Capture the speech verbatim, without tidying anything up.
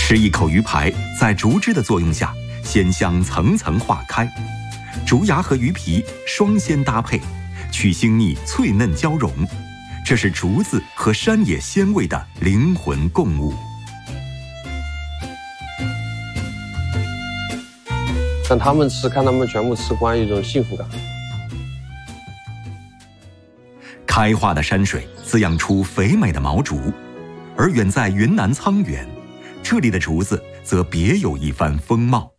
吃一口鱼排，在竹枝的作用下，鲜香层层化开，竹芽和鱼皮双鲜搭配，去腥腻，脆嫩交融，这是竹子和山野鲜味的灵魂共舞。 让他们吃，看他们全部吃光，一种幸福感。 开化的山水滋养出肥美的毛竹，而远在云南沧源，这里的竹子则别有一番风貌。